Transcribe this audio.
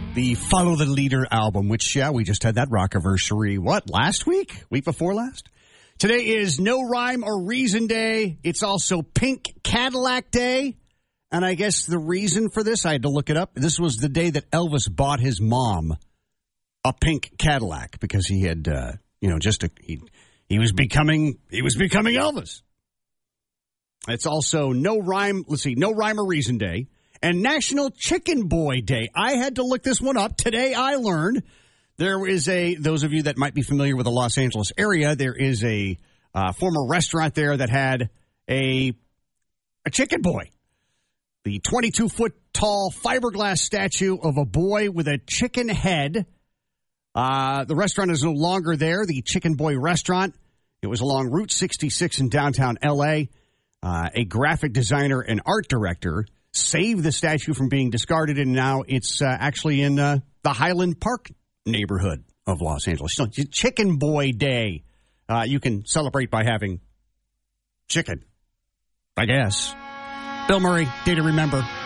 The Follow the Leader album, which, we just had that rock-iversary, last week? Week before last? Today is No Rhyme or Reason Day. It's also Pink Cadillac Day. And I guess the reason for this, I had to look it up. This was the day that Elvis bought his mom a pink Cadillac because he had, he was becoming Elvis. It's also No Rhyme or Reason Day. And National Chicken Boy Day. I had to look this one up. Today I learned there is those of you that might be familiar with the Los Angeles area, there is a former restaurant there that had a chicken boy. The 22-foot tall fiberglass statue of a boy with a chicken head. The restaurant is no longer there, the Chicken Boy Restaurant. It was along Route 66 in downtown L.A. A graphic designer and art director saved the statue from being discarded, and now it's actually in the Highland Park neighborhood of Los Angeles. So Chicken Boy Day. You can celebrate by having chicken, I guess. Bill Murray, Day to Remember.